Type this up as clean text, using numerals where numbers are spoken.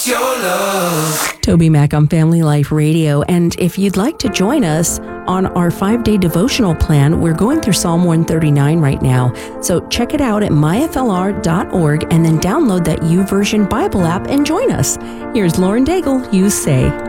your love. Toby Mac on Family Life Radio. And if you'd like to join us on our 5-day devotional plan, we're going through Psalm 139 right now. So check it out at myflr.org and then download that YouVersion Bible app and join us. Here's Lauren Daigle, You Say.